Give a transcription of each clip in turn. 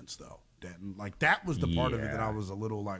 defense, though, Denton. Like, that was the part of it that I was a little like,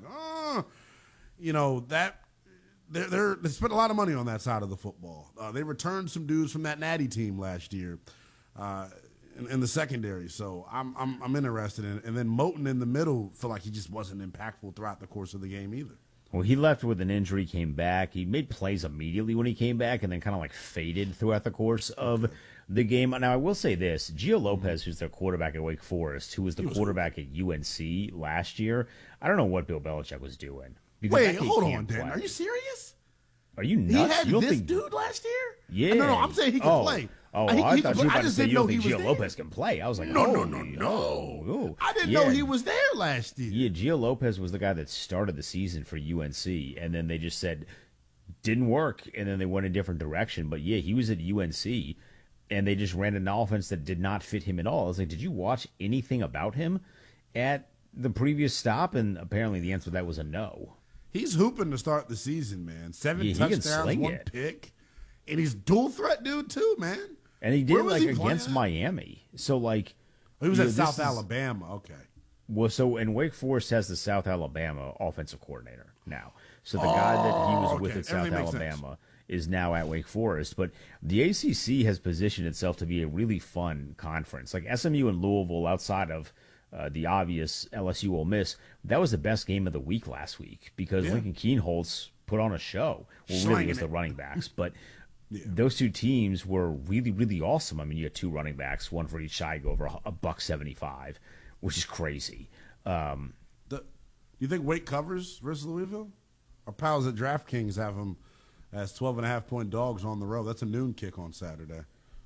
that they spent a lot of money on that side of the football. They returned some dudes from that Natty team last year in the secondary. So I'm interested in it. And then Moton in the middle, feel like he just wasn't impactful throughout the course of the game either. Well, he left with an injury, came back. He made plays immediately when he came back and then kind of like faded throughout the course of the game. Now, I will say this. Gio Lopez, who's their quarterback at Wake Forest, who was the quarterback at UNC last year, I don't know what Bill Belichick was doing. Wait, hold on, Dan. Are you serious? Are you nuts? He had this dude last year? Yeah. No, I'm saying he can play. I thought you were about to say you don't think Gio Lopez can play. I was like, no. I didn't know he was there last year. Yeah, Gio Lopez was the guy that started the season for UNC, and then they just said, didn't work, and then they went a different direction. But, yeah, he was at UNC, and they just ran an offense that did not fit him at all. I was like, did you watch anything about him at the previous stop? And apparently the answer to that was a no. He's hooping to start the season, man. 7 touchdowns, 1 pick. And he's dual threat dude, too, man. And he did like against Miami. So like he was at South Alabama. Okay. Well, so and Wake Forest has the South Alabama offensive coordinator now. So the guy that he was with at South Alabama is now at Wake Forest. But the ACC has positioned itself to be a really fun conference. Like SMU and Louisville, outside of the obvious LSU Ole Miss, that was the best game of the week last week because Lincoln Kienholz put on a show. Well, really against the running backs, but. Yeah. Those two teams were really, really awesome. I mean, you had 2 running backs, one for each side, go over $175, which is crazy. Do you think Wake covers versus Louisville? Our pals at DraftKings have them as 12.5-point dogs on the road. That's a noon kick on Saturday.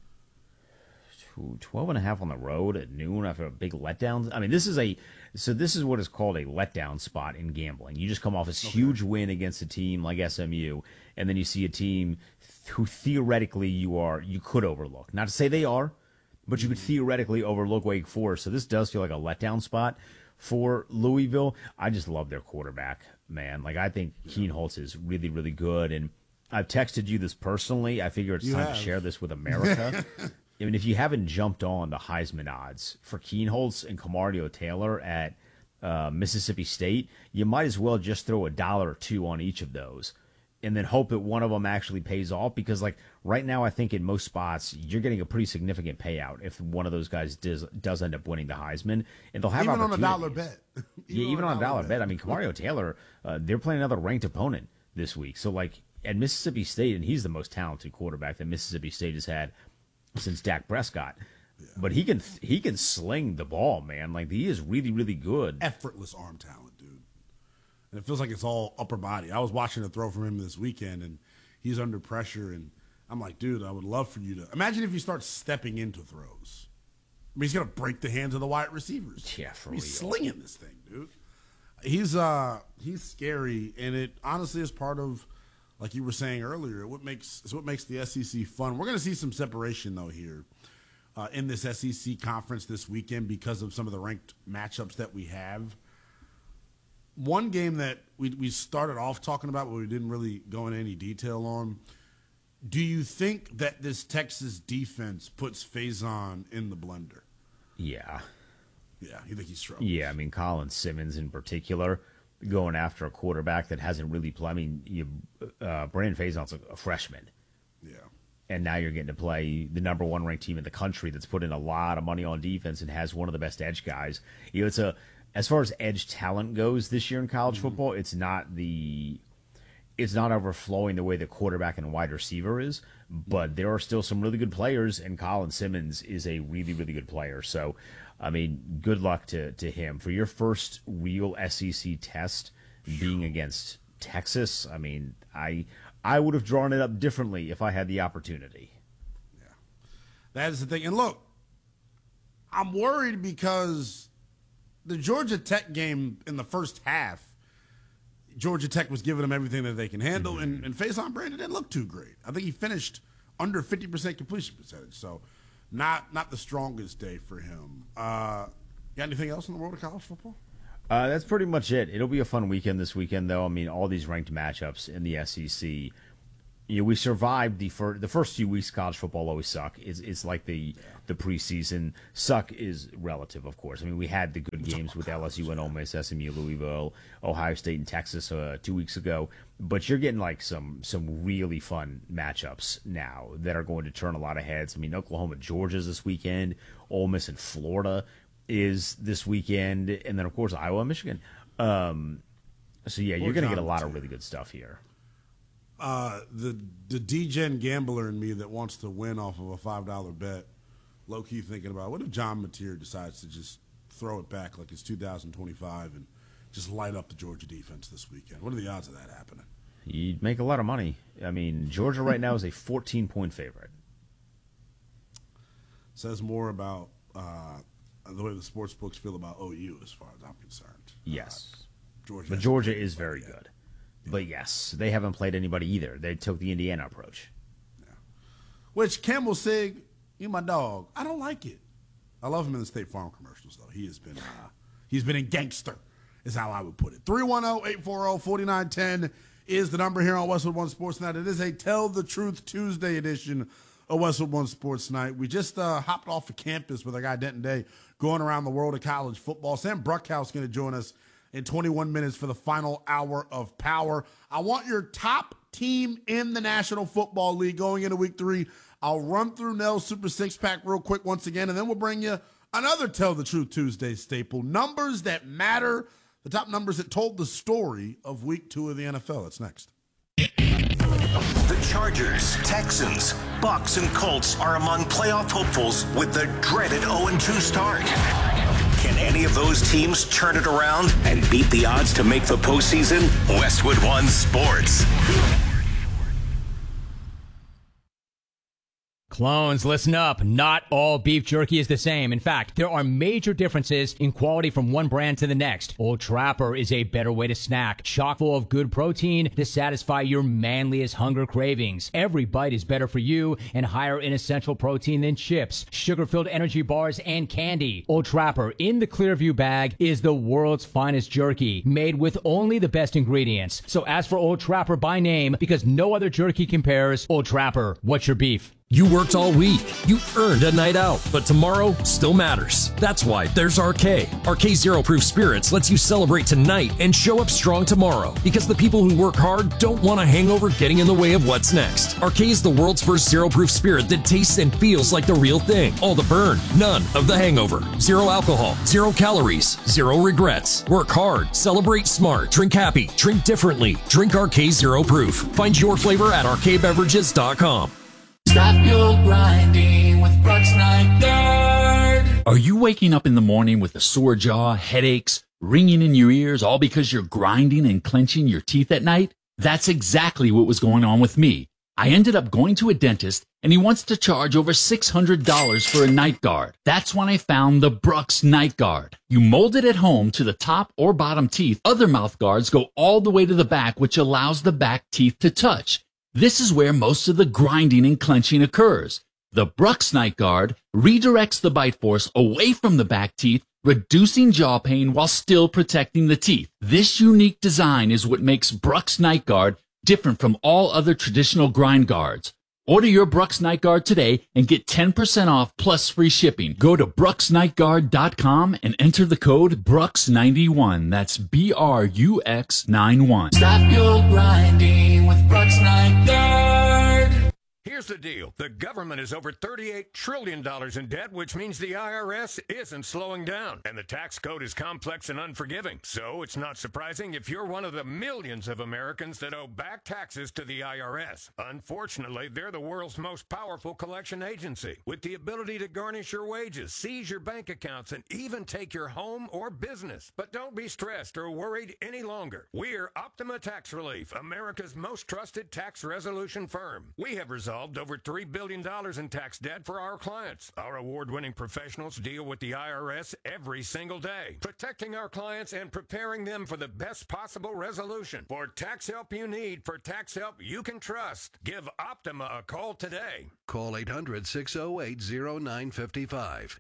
12.5 on the road at noon after a big letdown. I mean, this is what is called a letdown spot in gambling. You just come off this huge win against a team like SMU, and then you see a team who theoretically you could overlook. Not to say they are, but you could theoretically overlook Wake Forest. So this does feel like a letdown spot for Louisville. I just love their quarterback, man. Like, I think Kienholz is really, really good. And I've texted you this personally. I figure it's time to share this with America. I mean, if you haven't jumped on the Heisman odds for Kienholz and Camario Taylor at Mississippi State, you might as well just throw $1 or $2 on each of those and then hope that one of them actually pays off because, like, right now I think in most spots you're getting a pretty significant payout if one of those guys does end up winning the Heisman. And they'll have even on a dollar bet. even on a dollar bet. I mean, Camario Taylor, they're playing another ranked opponent this week. So, like, at Mississippi State, and he's the most talented quarterback that Mississippi State has had since Dak Prescott. Yeah. But he can sling the ball, man. Like, he is really, really good. Effortless arm talent, dude. And it feels like it's all upper body. I was watching a throw from him this weekend, and he's under pressure, and I'm like, dude, I would love for you to – imagine if you start stepping into throws. I mean, he's going to break the hands of the wide receivers. Yeah, for real. He's slinging this thing, dude. He's scary, and it honestly is part of – like you were saying earlier, what makes the SEC fun. We're going to see some separation, though, here in this SEC conference this weekend because of some of the ranked matchups that we have. One game that we started off talking about, but we didn't really go into any detail on. Do you think that this Texas defense puts Faison in the blender? Yeah. Yeah, you think he's struggling? Yeah, I mean, Colin Simmons in particular – going after a quarterback that hasn't really played. I mean, Brandon Faison's a freshman. Yeah. And now you're getting to play the number 1 ranked team in the country that's put in a lot of money on defense and has one of the best edge guys. You know, as far as edge talent goes this year in college football, it's not overflowing the way the quarterback and wide receiver is, but there are still some really good players, and Colin Simmons is a really, really good player. So, I mean, good luck to him. For your first real SEC test being against Texas, I mean, I would have drawn it up differently if I had the opportunity. Yeah. That is the thing. And look, I'm worried because the Georgia Tech game in the first half, Georgia Tech was giving them everything that they can handle, and Faison Brandon didn't look too great. I think he finished under 50% completion percentage, so not the strongest day for him. Got anything else in the world of college football? That's pretty much it. It'll be a fun weekend this weekend, though. I mean, all these ranked matchups in the SEC. we survived the first few weeks. College football always suck. It's like the preseason. Suck is relative, of course. I mean, we had the good games with LSU and Ole Miss, SMU, Louisville, Ohio State, and Texas 2 weeks ago. But you're getting like some really fun matchups now that are going to turn a lot of heads. I mean, Oklahoma, Georgia's this weekend. Ole Miss and Florida is this weekend, and then of course Iowa, Michigan. So yeah, you're going to get a lot of really good stuff here. The D-Gen gambler in me that wants to win off of a $5 bet, low-key thinking about, what if John Mateer decides to just throw it back like it's 2025 and just light up the Georgia defense this weekend? What are the odds of that happening? You'd make a lot of money. I mean, Georgia right now is a 14-point favorite. Says more about the way the sports books feel about OU as far as I'm concerned. Yes. Georgia is very good. Yeah. But yes, they haven't played anybody either. They took the Indiana approach. Yeah. Which Campbell Sig, you my dog. I don't like it. I love him in the State Farm commercials though. He's been in gangster, is how I would put it. 310-840-4910 is the number here on Westwood One Sports Night. It is a Tell the Truth Tuesday edition of Westwood One Sports Night. We just hopped off of campus with our guy Denton Day going around the world of college football. Sam Bruckhouse going to join us in 21 minutes for the final hour of power. I want your top team in the National Football League going into week 3. I'll run through Nell's Super Six Pack real quick once again, and then we'll bring you another Tell the Truth Tuesday staple. Numbers that matter, the top numbers that told the story of week 2 of the NFL. It's next. The Chargers, Texans, Bucks, and Colts are among playoff hopefuls with the dreaded 0-2 start. Can any of those teams turn it around and beat the odds to make the postseason? Westwood One Sports. Clones, listen up. Not all beef jerky is the same. In fact, there are major differences in quality from one brand to the next. Old Trapper is a better way to snack, chock full of good protein to satisfy your manliest hunger cravings. Every bite is better for you and higher in essential protein than chips, sugar-filled energy bars, and candy. Old Trapper in the Clearview bag is the world's finest jerky, made with only the best ingredients. So ask for Old Trapper by name because no other jerky compares. Old Trapper, what's your beef? You worked all week. You earned a night out, but tomorrow still matters. That's why there's RK. RK Zero Proof Spirits lets you celebrate tonight and show up strong tomorrow because the people who work hard don't want a hangover getting in the way of what's next. RK is the world's first zero proof spirit that tastes and feels like the real thing. All the burn, none of the hangover. Zero alcohol, 0 calories, 0 regrets. Work hard, celebrate smart, drink happy, drink differently. Drink RK Zero Proof. Find your flavor at rkbeverages.com. Stop your grinding with Brooks Night Guard. Are you waking up in the morning with a sore jaw, headaches, ringing in your ears, all because you're grinding and clenching your teeth at night? That's exactly what was going on with me. I ended up going to a dentist, and he wants to charge over $600 for a night guard. That's when I found the Brooks Night Guard. You mold it at home to the top or bottom teeth. Other mouth guards go all the way to the back, which allows the back teeth to touch. This is where most of the grinding and clenching occurs. The Brooks Night Guard redirects the bite force away from the back teeth, reducing jaw pain while still protecting the teeth. This unique design is what makes Brooks Night Guard different from all other traditional grind guards. Order your Brooks Night Guard today and get 10% off plus free shipping. Go to brooksnightguard.com and enter the code BROOKS91. That's BRUX91. Stop your grinding with Brooks Night Guard. Here's the deal. The government is over $38 trillion in debt, which means the IRS isn't slowing down. And the tax code is complex and unforgiving. So it's not surprising if you're one of the millions of Americans that owe back taxes to the IRS. Unfortunately, they're the world's most powerful collection agency, with the ability to garnish your wages, seize your bank accounts, and even take your home or business. But don't be stressed or worried any longer. We're Optima Tax Relief, America's most trusted tax resolution firm. We have resolved over $3 billion in tax debt for our clients. Our award-winning professionals deal with the IRS every single day, protecting our clients and preparing them for the best possible resolution. For tax help you need, for tax help you can trust, give Optima a call today. Call 800-608-0955.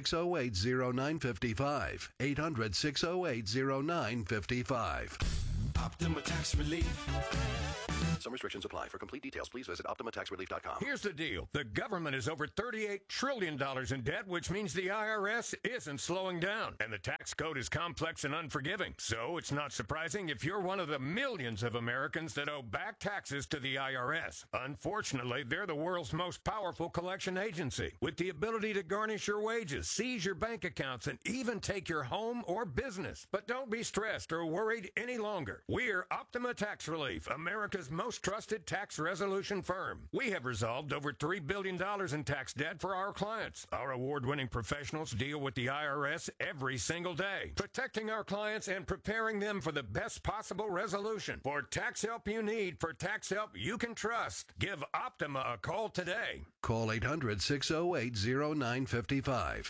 800-608-0955. 800-608-0955. Optima Tax Relief. Some restrictions apply. For complete details, please visit OptimaTaxRelief.com. Here's the deal. The government is over $38 trillion in debt, which means the IRS isn't slowing down. And the tax code is complex and unforgiving. So it's not surprising if you're one of the millions of Americans that owe back taxes to the IRS. Unfortunately, they're the world's most powerful collection agency, with the ability to garnish your wages, seize your bank accounts, and even take your home or business. But don't be stressed or worried any longer. We're Optima Tax Relief, America's most trusted tax resolution firm. We have resolved over $3 billion in tax debt for our clients. Our award-winning professionals deal with the IRS every single day, protecting our clients and preparing them for the best possible resolution. For tax help you need, for tax help you can trust, give Optima a call today. Call 800-608-0955.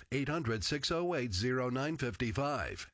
800-608-0955.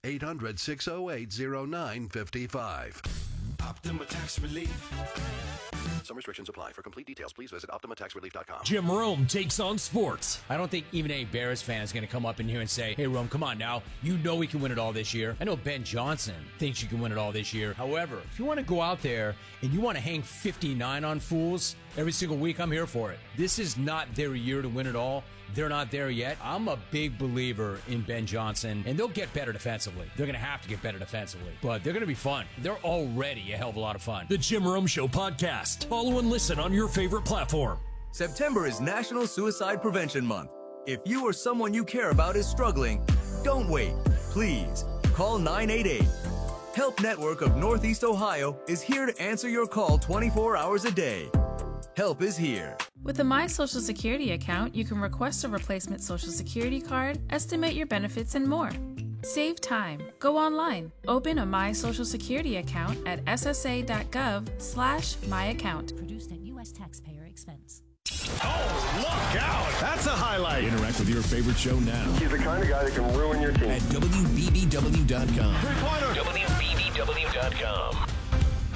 800-608-0955. Optima Tax Relief. Some restrictions apply. For complete details, please visit OptimaTaxRelief.com. Jim Rome takes on sports. I don't think even a Bears fan is going to come up in here and say, hey, Rome, come on now. You know we can win it all this year. I know Ben Johnson thinks you can win it all this year. However, if you want to go out there and you want to hang 59 on fools every single week, I'm here for it. This is not their year to win it all. They're not there yet. I'm a big believer in Ben Johnson, and they'll get better defensively. They're going to have to get better defensively, but they're going to be fun. They're already a hell of a lot of fun. The Jim Rome Show podcast. Follow and listen on your favorite platform. September is National Suicide Prevention Month. If you or someone you care about is struggling, don't wait. Please call 988. Help Network of Northeast Ohio is here to answer your call 24 hours a day. Help is here. With a My Social Security account, you can request a replacement Social Security card, estimate your benefits, and more. Save time. Go online. Open a My Social Security account at ssa.gov/myaccount. Produced at U.S. taxpayer expense. Oh, look out! That's a highlight. Interact with your favorite show now. He's the kind of guy that can ruin your team. At WBBW.com. WBBW.com.